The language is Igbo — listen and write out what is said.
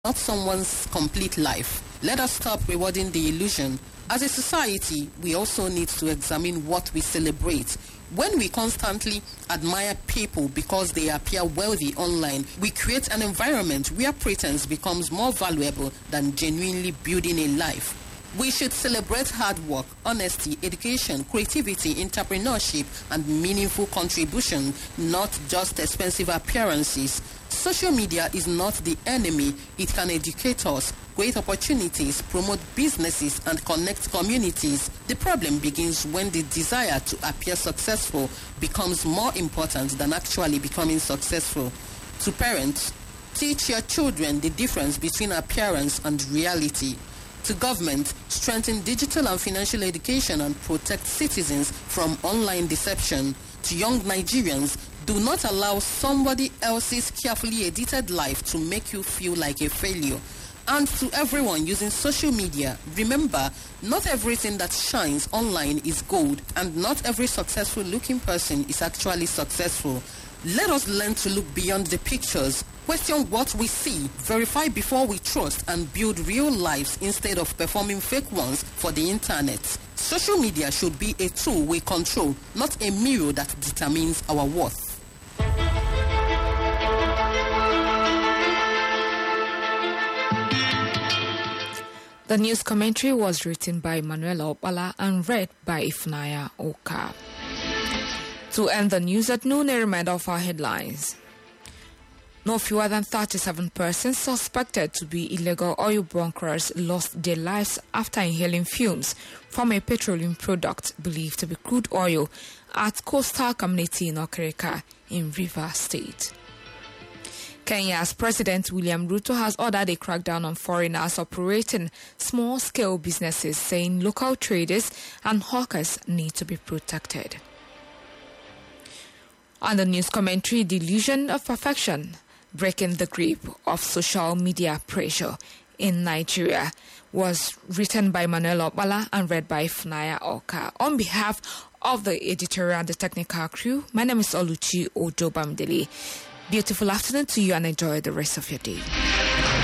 not someone's complete life. Let us stop rewarding the illusion. As a society, we also need to examine what we celebrate. When we constantly admire people because they appear wealthy online, we create an environment where pretense becomes more valuable than genuinely building a life. We should celebrate hard work, honesty, education, creativity, entrepreneurship, and meaningful contribution, not just expensive appearances. Social media is not the enemy. It can educate us, create opportunities, promote businesses, and connect communities. The problem begins when the desire to appear successful becomes more important than actually becoming successful. To parents, teach your children the difference between appearance and reality. To government, strengthen digital and financial education and protect citizens from online deception. To young Nigerians, do not allow somebody else's carefully edited life to make you feel like a failure. And to everyone using social media, remember, not everything that shines online is gold, and not every successful looking person is actually successful. Let us learn to look beyond the pictures, question what we see, verify before we trust, and build real lives instead of performing fake ones for the internet. Social media should be a tool we control, not a mirror that determines our worth. The news commentary was written by Manuela Opala and read by Ifnaya Oka. To end the news at noon, a reminder of our headlines. No fewer than 37 persons suspected to be illegal oil bunkers lost their lives after inhaling fumes from a petroleum product believed to be crude oil at coastal community in Okereka in Rivers State. Kenya's President William Ruto has ordered a crackdown on foreigners operating small-scale businesses, saying local traders and hawkers need to be protected. On the news commentary, the illusion of perfection, breaking the grip of social media pressure in Nigeria, was written by Manuel Opala and read by Funaya Oka. On behalf of the editorial and the technical crew, my name is Oluchi Ojo Bamdeli. Beautiful afternoon to you and enjoy the rest of your day.